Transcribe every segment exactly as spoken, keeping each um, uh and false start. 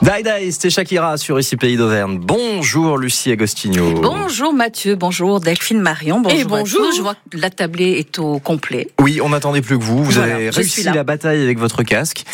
Dai Dai, c'était Shakira sur Ici Pays d'Auvergne. Bonjour Lucie Agostinho. Bonjour Mathieu, bonjour Delphine Marion. Bonjour, Et bonjour. à tous. Je vois que la tablée est au complet. Oui, on n'attendait plus que vous. Vous Voilà, avez je réussi suis là. la bataille avec votre casque.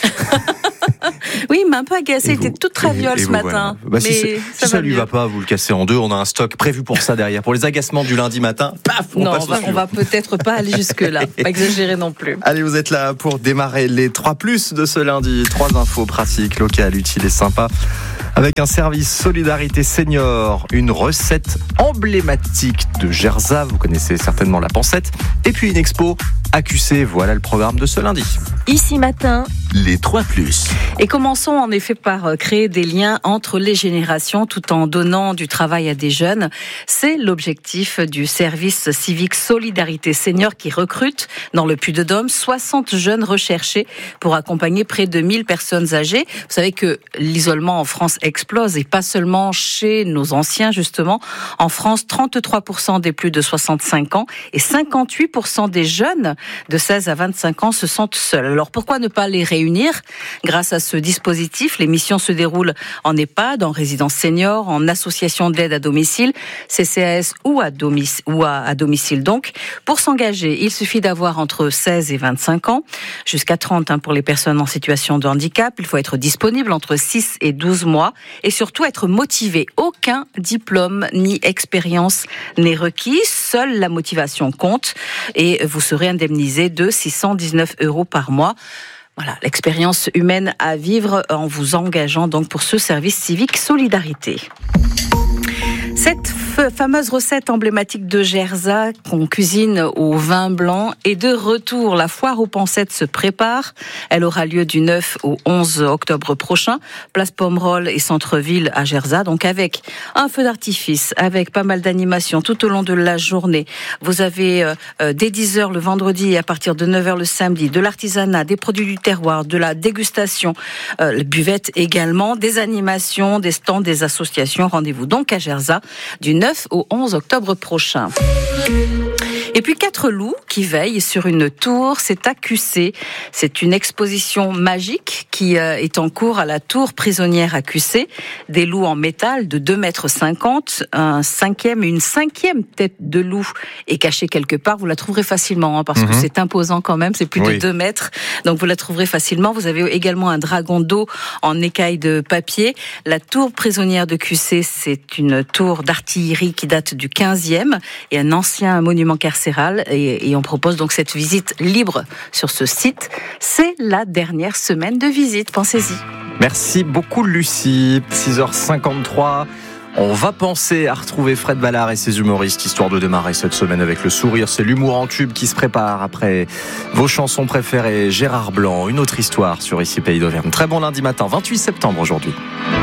Oui, il m'a un peu agacée, Et il était vous- toute traviole et- et ce vous, matin. voilà. Bah, si mais c'est- ça si ça va lui mieux. va pas, vous le cassez en deux. On a un stock prévu pour ça derrière. Pour les agacements du lundi matin, paf, on Non, passe on au va, on suivant. va peut-être pas aller jusque-là. Pas exagérer non plus. Allez, vous êtes là pour démarrer les trois plus de ce lundi. Trois infos pratiques, locales, utiles et sympas. Avec un service Solidarité Senior, une recette emblématique de Gerza, vous connaissez certainement la pancette, et puis une expo A Q C, voilà le programme de ce lundi. Ici matin, Les trois plus. Et commençons en effet par créer des liens entre les générations tout en donnant du travail à des jeunes. C'est l'objectif du service civique Solidarité Senior qui recrute dans le Puy-de-Dôme soixante jeunes recherchés pour accompagner près de mille personnes âgées. Vous savez que l'isolement en France explose et pas seulement chez nos anciens justement. En France, trente-trois pour cent des plus de soixante-cinq ans et cinquante-huit pour cent des jeunes de seize à vingt-cinq ans se sentent seuls. Alors pourquoi ne pas les réunir? Grâce à ce dispositif, les missions se déroulent en EHPAD, en résidence senior, en association d'aide à domicile, C C A S ou à domicile, ou à, à domicile donc. Pour s'engager, il suffit d'avoir entre seize et vingt-cinq ans, jusqu'à trente hein, pour les personnes en situation de handicap. Il faut être disponible entre six et douze mois et surtout être motivé. Aucun diplôme ni expérience n'est requis, seule la motivation compte et vous serez indemnisé de six cent dix-neuf euros par mois. Voilà, l'expérience humaine à vivre en vous engageant donc pour ce service civique Solidarité. Cette fameuse recette emblématique de Gerza qu'on cuisine au vin blanc est de retour. La foire aux pancettes se prépare. Elle aura lieu du neuf au onze octobre prochain. Place Pomerol et centre-ville à Gerza. Donc avec un feu d'artifice, avec pas mal d'animations tout au long de la journée. Vous avez euh, dès dix heures le vendredi et à partir de neuf heures le samedi de l'artisanat, des produits du terroir, de la dégustation, euh, la buvette également, des animations, des stands, des associations. Rendez-vous donc à Gerza du neuf au onze octobre prochain. Et puis quatre loups qui veillent sur une tour, c'est A Q C. C'est une exposition magique qui est en cours à la tour prisonnière A Q C. Des loups en métal de deux mètres cinquante, un cinquième et une cinquième tête de loup est cachée quelque part. Vous la trouverez facilement hein, parce mmh. que c'est imposant quand même, c'est plus oui. de deux mètres. Donc vous la trouverez facilement. Vous avez également un dragon d'eau en écaille de papier. La tour prisonnière de Q C, c'est une tour d'artillerie qui date du quinzième et un ancien monument carcéral. Et, et on propose donc cette visite libre sur ce site. C'est la dernière semaine de visite, pensez-y. Merci beaucoup Lucie, six heures cinquante-trois. On va penser à retrouver Fred Ballard et ses humoristes, histoire de démarrer cette semaine avec le sourire. C'est l'humour en tube qui se prépare après vos chansons préférées. Gérard Blanc, une autre histoire sur Ici Pays d'Auvergne. Très bon lundi matin, vingt-huit septembre aujourd'hui.